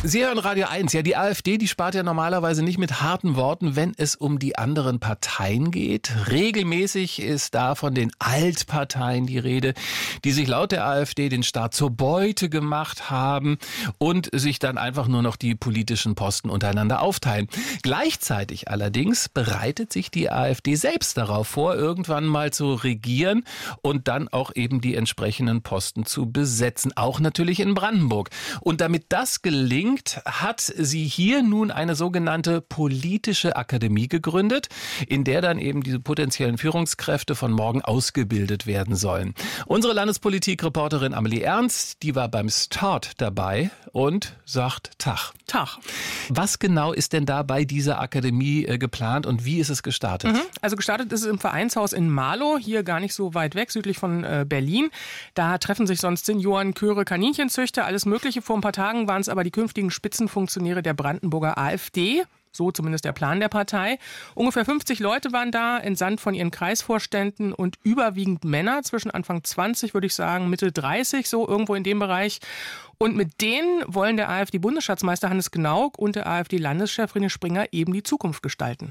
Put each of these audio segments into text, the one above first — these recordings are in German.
Sie hören Radio 1. Ja, die AfD, die spart ja normalerweise nicht mit harten Worten, wenn es um die anderen Parteien geht. Regelmäßig ist da von den Altparteien die Rede, die sich laut der AfD den Staat zur Beute gemacht haben und sich dann einfach nur noch die politischen Posten untereinander aufteilen. Gleichzeitig allerdings bereitet sich die AfD selbst darauf vor, irgendwann mal zu regieren und dann auch eben die entsprechenden Posten zu besetzen. Auch natürlich in Brandenburg. Und damit das gelingt, hat sie hier nun eine sogenannte politische Akademie gegründet, in der dann eben diese potenziellen Führungskräfte von morgen ausgebildet werden sollen. Unsere Landespolitik-Reporterin Amelie Ernst, die war beim Start dabei und sagt Tag. Tag. Was genau ist denn da bei dieser Akademie geplant und wie ist es gestartet? Also gestartet ist es im Vereinshaus in Marlow, hier gar nicht so weit weg, südlich von Berlin. Da treffen sich sonst Senioren, Chöre, Kaninchenzüchter, alles Mögliche. Vor ein paar Tagen waren es aber die künftigen Spitzenfunktionäre der Brandenburger AfD. So zumindest der Plan der Partei. Ungefähr 50 Leute waren da, entsandt von ihren Kreisvorständen und überwiegend Männer, zwischen Anfang 20, würde ich sagen, Mitte 30, so irgendwo in dem Bereich. Und mit denen wollen der AfD-Bundesschatzmeister Hannes Gnauk und der AfD-Landeschef René Springer eben die Zukunft gestalten.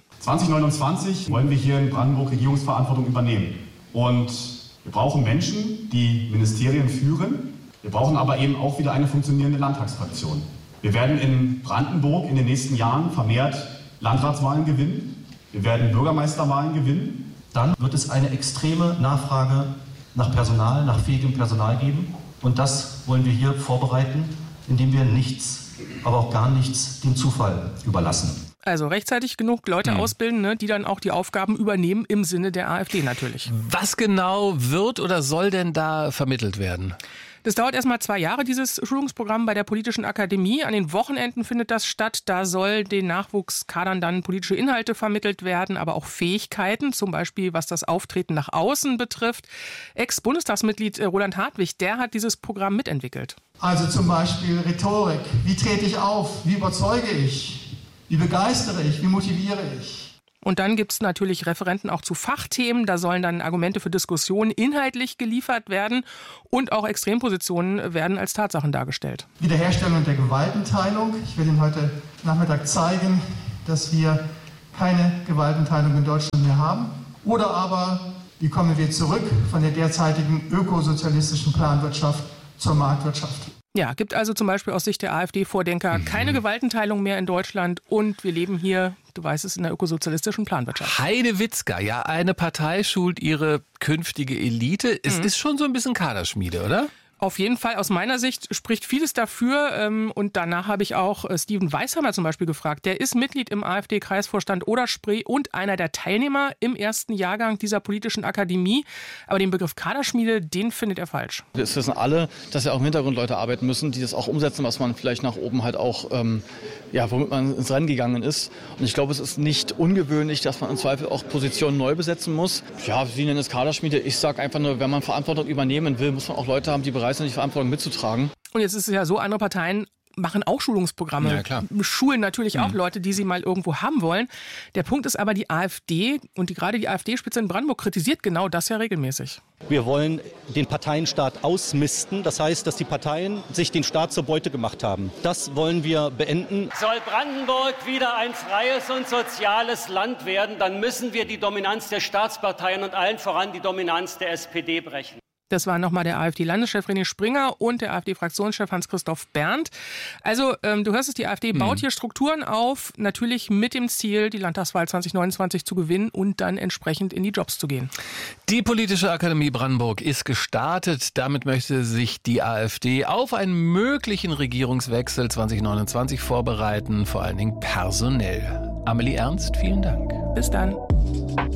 2029 wollen wir hier in Brandenburg Regierungsverantwortung übernehmen. Und wir brauchen Menschen, die Ministerien führen. Wir brauchen aber eben auch wieder eine funktionierende Landtagsfraktion. Wir werden in Brandenburg in den nächsten Jahren vermehrt Landratswahlen gewinnen. Wir werden Bürgermeisterwahlen gewinnen. Dann wird es eine extreme Nachfrage nach Personal, nach fähigem Personal geben. Und das wollen wir hier vorbereiten, indem wir nichts, aber auch gar nichts dem Zufall überlassen. Also rechtzeitig genug Leute ausbilden, ne, die dann auch die Aufgaben übernehmen im Sinne der AfD natürlich. Was genau wird oder soll denn da vermittelt werden? Das dauert erstmal 2 Jahre, dieses Schulungsprogramm bei der Politischen Akademie. An den Wochenenden findet das statt. Da soll den Nachwuchskadern dann politische Inhalte vermittelt werden, aber auch Fähigkeiten, zum Beispiel was das Auftreten nach außen betrifft. Ex-Bundestagsmitglied Roland Hartwig, der hat dieses Programm mitentwickelt. Also zum Beispiel Rhetorik. Wie trete ich auf? Wie überzeuge ich? Wie begeistere ich? Wie motiviere ich? Und dann gibt es natürlich Referenten auch zu Fachthemen. Da sollen dann Argumente für Diskussionen inhaltlich geliefert werden. Und auch Extrempositionen werden als Tatsachen dargestellt. Wiederherstellung der Gewaltenteilung. Ich will Ihnen heute Nachmittag zeigen, dass wir keine Gewaltenteilung in Deutschland mehr haben. Oder aber, wie kommen wir zurück von der derzeitigen ökosozialistischen Planwirtschaft zur Marktwirtschaft? Ja, gibt also zum Beispiel aus Sicht der AfD-Vordenker keine Gewaltenteilung mehr in Deutschland und wir leben hier, du weißt es, in der ökosozialistischen Planwirtschaft. Heidewitzka, ja, eine Partei schult ihre künftige Elite. Es ist schon so ein bisschen Kaderschmiede, oder? Auf jeden Fall, aus meiner Sicht spricht vieles dafür und danach habe ich auch Steven Weisheimer zum Beispiel gefragt. Der ist Mitglied im AfD-Kreisvorstand Oder-Spree und einer der Teilnehmer im ersten Jahrgang dieser politischen Akademie. Aber den Begriff Kaderschmiede, den findet er falsch. Es wissen alle, dass ja auch im Hintergrund Leute arbeiten müssen, die das auch umsetzen, was man vielleicht nach oben halt auch, womit man ins Rennen gegangen ist. Und ich glaube, es ist nicht ungewöhnlich, dass man im Zweifel auch Positionen neu besetzen muss. Ja, Sie nennen es Kaderschmiede. Ich sage einfach nur, wenn man Verantwortung übernehmen will, muss man auch Leute haben, die bereit sind, die Verantwortung mitzutragen. Und jetzt ist es ja so, andere Parteien machen auch Schulungsprogramme, ja, klar. Schulen natürlich auch Leute, die sie mal irgendwo haben wollen. Der Punkt ist aber, die AfD und gerade die AfD-Spitze in Brandenburg kritisiert genau das ja regelmäßig. Wir wollen den Parteienstaat ausmisten. Das heißt, dass die Parteien sich den Staat zur Beute gemacht haben. Das wollen wir beenden. Soll Brandenburg wieder ein freies und soziales Land werden, dann müssen wir die Dominanz der Staatsparteien und allen voran die Dominanz der SPD brechen. Das war nochmal der AfD-Landeschef René Springer und der AfD-Fraktionschef Hans-Christoph Berndt. Also, du hörst es, die AfD baut hier Strukturen auf, natürlich mit dem Ziel, die Landtagswahl 2029 zu gewinnen und dann entsprechend in die Jobs zu gehen. Die Politische Akademie Brandenburg ist gestartet. Damit möchte sich die AfD auf einen möglichen Regierungswechsel 2029 vorbereiten, vor allen Dingen personell. Amelie Ernst, vielen Dank. Bis dann.